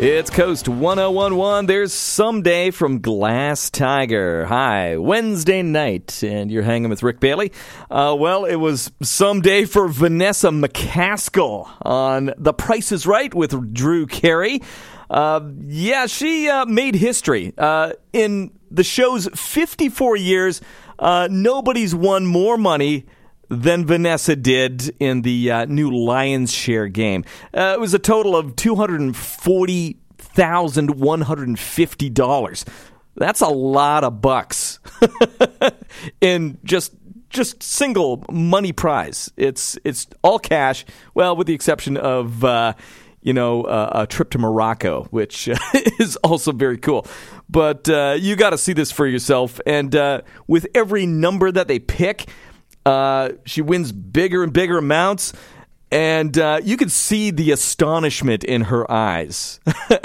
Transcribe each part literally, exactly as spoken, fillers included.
It's Coast one oh one one. There's Someday from Glass Tiger. Hi, Wednesday night, and you're hanging with Rick Bailey. Uh, well, it was Someday for Vanessa McCaskill on The Price is Right with Drew Carey. Uh, yeah, she uh, made history. Uh, in the show's fifty-four years, uh, nobody's won more money than Vanessa did in the uh, new Lions Share game. Uh, it was a total of two hundred forty thousand one hundred fifty dollars. That's a lot of bucks in just just single money prize. It's it's all cash. Well, with the exception of uh, you know uh, a trip to Morocco, which uh, is also very cool. But uh, you got to see this for yourself. And uh, with every number that they pick, Uh, she wins bigger and bigger amounts, and uh, you can see the astonishment in her eyes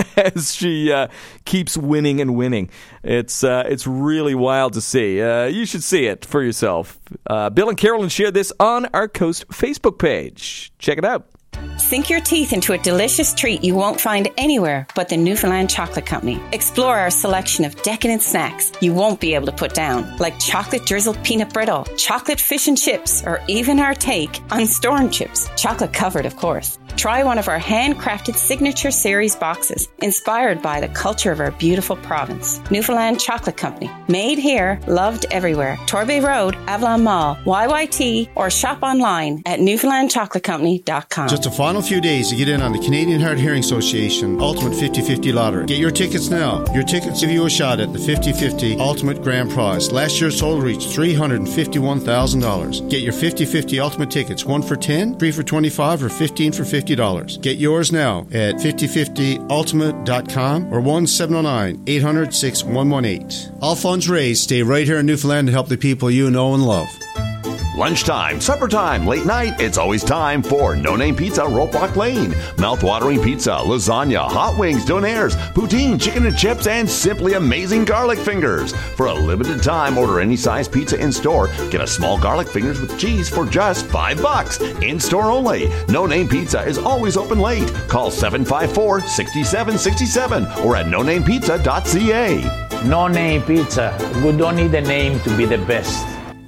as she uh, keeps winning and winning. It's uh, it's really wild to see. Uh, you should see it for yourself. Uh, Bill and Carolyn shared this on our Coast Facebook page. Check it out. Sink your teeth into a delicious treat you won't find anywhere but the Newfoundland Chocolate Company. Explore our selection of decadent snacks you won't be able to put down, like chocolate drizzled peanut brittle, chocolate fish and chips, or even our take on storm chips, chocolate covered, of course. Try one of our handcrafted signature series boxes, inspired by the culture of our beautiful province. Newfoundland Chocolate Company. Made here, loved everywhere. Torbay Road, Avalon Mall, Y Y T, or shop online at newfoundland chocolate company dot com. Just a final few days to get in on the Canadian Hard Hearing Association Ultimate fifty fifty Lottery. Get your tickets now. Your tickets give you a shot at the fifty fifty Ultimate Grand Prize. Last year's total reached three hundred fifty-one thousand dollars. Get your fifty fifty Ultimate tickets, one for ten, three for twenty-five, or fifteen for fifty dollars. Get yours now at fifty fifty ultimate dot com or one seven zero nine, eight hundred, six one one eight. All funds raised stay right here in Newfoundland to help the people you know and love. Lunchtime, supper time, late night, it's always time for No Name Pizza, Ropewock Lane. Mouth-watering pizza, lasagna, hot wings, donaires, poutine, chicken and chips, and simply amazing garlic fingers. For a limited time, order any size pizza in-store. Get a small garlic fingers with cheese for just five bucks. In-store only. No Name Pizza is always open late. Call seven five four, six seven six seven or at no name pizza dot c a. No Name Pizza. We don't need a name to be the best.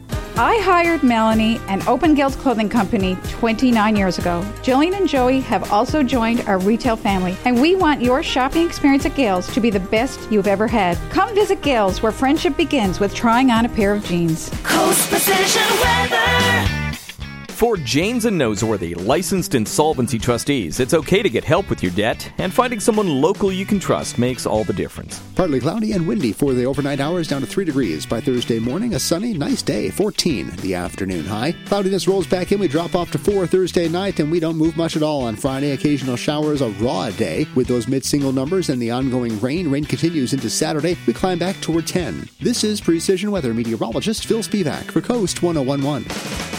I hired Melanie and Open Gills Clothing Company twenty-nine years ago. Jillian and Joey have also joined our retail family, and we want your shopping experience at Gills to be the best you've ever had. Come visit Gills, where friendship begins with trying on a pair of jeans. Coast Precision Weather. For Janes and Noseworthy, licensed insolvency trustees, it's okay to get help with your debt, and finding someone local you can trust makes all the difference. Partly cloudy and windy for the overnight hours, down to three degrees. By Thursday morning, a sunny, nice day, fourteen the afternoon high. Cloudiness rolls back in. We drop off to four Thursday night, and we don't move much at all on Friday. Occasional showers, a raw day. With those mid-single numbers and the ongoing rain, rain continues into Saturday. We climb back toward ten. This is Precision Weather meteorologist Phil Spivak for Coast one oh one one.